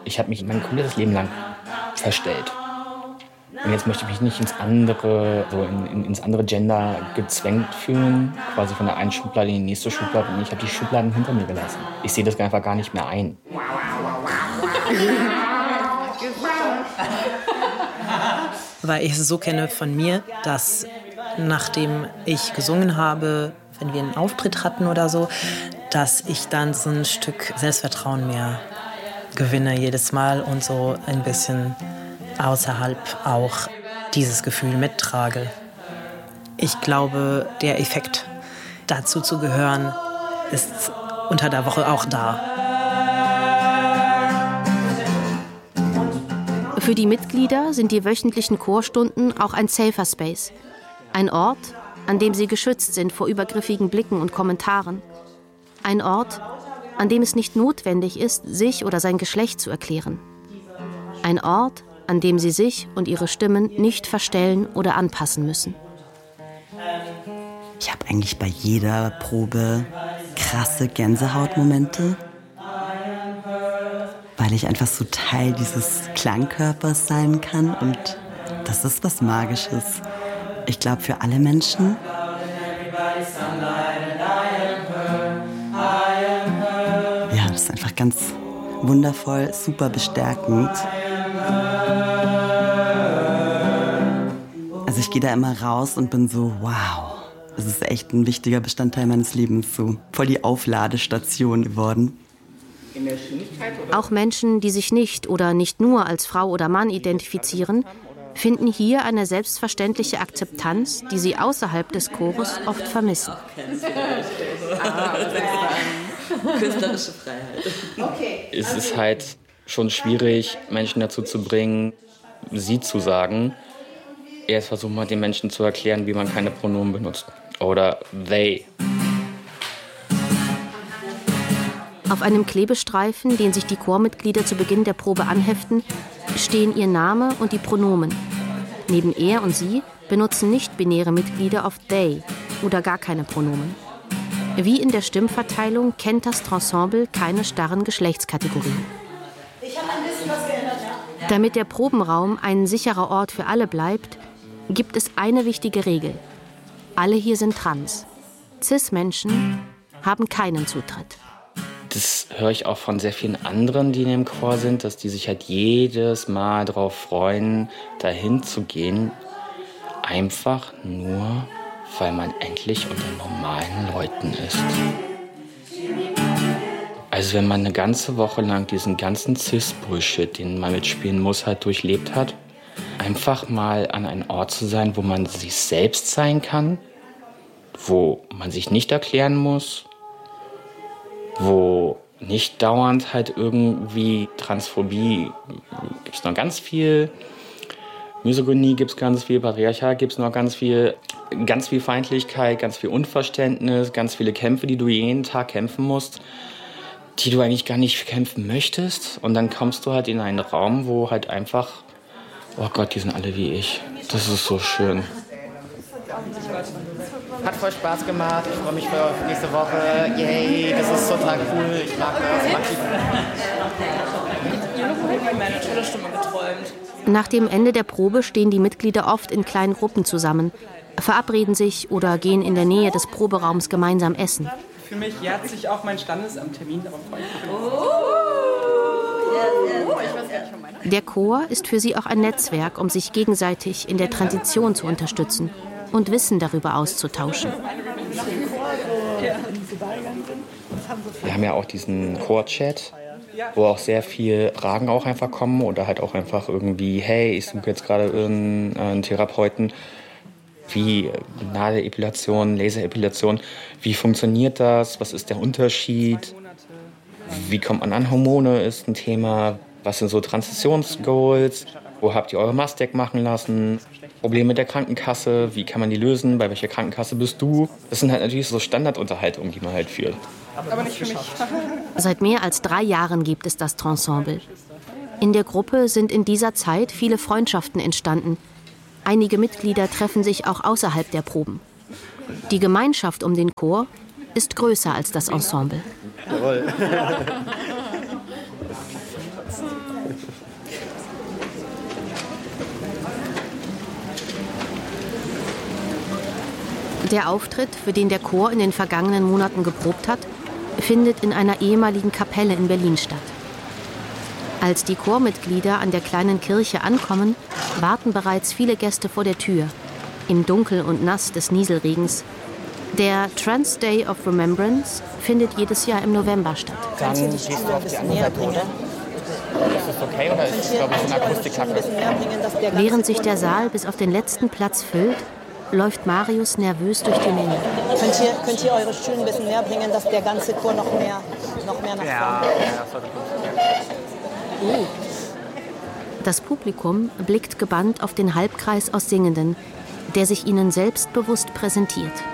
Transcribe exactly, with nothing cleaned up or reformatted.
Ich habe mich mein komplettes Leben lang verstellt. Und jetzt möchte ich mich nicht ins andere, so in, in, ins andere Gender gezwängt fühlen, quasi von der einen Schublade in die nächste Schublade. Und ich habe die Schubladen hinter mir gelassen. Ich sehe das einfach gar nicht mehr ein. Weil ich es so kenne von mir, dass nachdem ich gesungen habe, wenn wir einen Auftritt hatten oder so, dass ich dann so ein Stück Selbstvertrauen mehr gewinne jedes Mal und so ein bisschen außerhalb auch dieses Gefühl mittrage. Ich glaube, der Effekt, dazu zu gehören, ist unter der Woche auch da. Für die Mitglieder sind die wöchentlichen Chorstunden auch ein Safer Space. Ein Ort, an dem sie geschützt sind vor übergriffigen Blicken und Kommentaren. Ein Ort, an dem es nicht notwendig ist, sich oder sein Geschlecht zu erklären. Ein Ort, an dem sie sich und ihre Stimmen nicht verstellen oder anpassen müssen. Ich habe eigentlich bei jeder Probe krasse Gänsehautmomente, weil ich einfach so Teil dieses Klangkörpers sein kann und das ist was Magisches. Ich glaube, für alle Menschen. Ja, das ist einfach ganz wundervoll, super bestärkend. Also ich gehe da immer raus und bin so, wow, das ist echt ein wichtiger Bestandteil meines Lebens, so voll die Aufladestation geworden. Auch Menschen, die sich nicht oder nicht nur als Frau oder Mann identifizieren, finden hier eine selbstverständliche Akzeptanz, die sie außerhalb des Chores oft vermissen. Künstlerische Freiheit. Es ist halt schon schwierig, Menschen dazu zu bringen, sie zu sagen. Erst versuchen wir den Menschen zu erklären, wie man keine Pronomen benutzt. Oder they. Auf einem Klebestreifen, den sich die Chormitglieder zu Beginn der Probe anheften, stehen ihr Name und die Pronomen. Neben er und sie benutzen nicht-binäre Mitglieder oft they oder gar keine Pronomen. Wie in der Stimmverteilung kennt das Ensemble keine starren Geschlechtskategorien. Damit der Probenraum ein sicherer Ort für alle bleibt, gibt es eine wichtige Regel. Alle hier sind trans. Cis-Menschen haben keinen Zutritt. Das höre ich auch von sehr vielen anderen, die in dem Chor sind, dass die sich halt jedes Mal darauf freuen, dahin zu gehen. Einfach nur, weil man endlich unter normalen Leuten ist. Also wenn man eine ganze Woche lang diesen ganzen Cis-Bullshit, den man mitspielen muss, halt durchlebt hat, einfach mal an einem Ort zu sein, wo man sich selbst sein kann, wo man sich nicht erklären muss, wo nicht dauernd halt irgendwie Transphobie, gibt es noch ganz viel, Misogynie gibt es ganz viel, Patriarchat gibt es noch ganz viel, ganz viel Feindlichkeit, ganz viel Unverständnis, ganz viele Kämpfe, die du jeden Tag kämpfen musst, die du eigentlich gar nicht kämpfen möchtest. Und dann kommst du halt in einen Raum, wo halt einfach, oh Gott, die sind alle wie ich. Das ist so schön. Hat voll Spaß gemacht. Ich freue mich für nächste Woche. Yay, das ist total cool. Ich mag das. Nach dem Ende der Probe stehen die Mitglieder oft in kleinen Gruppen zusammen, verabreden sich oder gehen in der Nähe des Proberaums gemeinsam essen. Für mich jährt sich auch mein Standesamttermin. Der Chor ist für sie auch ein Netzwerk, um sich gegenseitig in der Transition zu unterstützen und Wissen darüber auszutauschen. Wir haben ja auch diesen Chor-Chat, wo auch sehr viele Fragen auch einfach kommen oder halt auch einfach irgendwie, hey, ich suche jetzt gerade irgendeinen Therapeuten, wie Nadelepilation, Laserepilation, wie funktioniert das, was ist der Unterschied, wie kommt man an Hormone ist ein Thema, was sind so Transitionsgoals, wo habt ihr eure Mastec machen lassen, Probleme mit der Krankenkasse, wie kann man die lösen, bei welcher Krankenkasse bist du? Das sind halt natürlich so Standardunterhaltungen, die man halt führt. Aber nicht für mich. Seit mehr als drei Jahren gibt es das Ensemble. In der Gruppe sind in dieser Zeit viele Freundschaften entstanden. Einige Mitglieder treffen sich auch außerhalb der Proben. Die Gemeinschaft um den Chor ist größer als das Ensemble. Jawohl. Der Auftritt, für den der Chor in den vergangenen Monaten geprobt hat, findet in einer ehemaligen Kapelle in Berlin statt. Als die Chormitglieder an der kleinen Kirche ankommen, warten bereits viele Gäste vor der Tür, im Dunkel und Nass des Nieselregens. Der Trans Day of Remembrance findet jedes Jahr im November statt. Dann gehst du auf die andere Seite, oder? Ist das okay oder ist es, glaube ich, eine Akustikkacke? Während sich der Saal bis auf den letzten Platz füllt, läuft Marius nervös durch die Menge. Könnt ihr, könnt ihr eure Stühle ein bisschen näher bringen, dass der ganze Chor noch mehr, noch mehr nach vorne geht? Ja, das sollte gut. Uh. Das Publikum blickt gebannt auf den Halbkreis aus Singenden, der sich ihnen selbstbewusst präsentiert.